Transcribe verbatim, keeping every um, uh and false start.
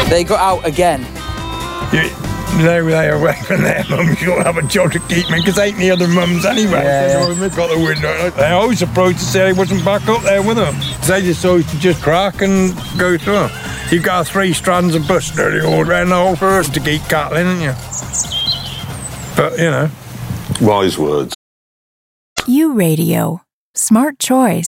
They got out again. You, they were there away from their mums. You got to have a job to keep me, because ain't the other mums anyway. Yeah, yeah. Got the window. They're always surprised to say I wasn't back up there with them. They just always to just crack and go through them. You've got three strands of bus nearly all around the whole forest to keep cattle in, haven't you? But, you know. Wise words. U Radio. Smart choice.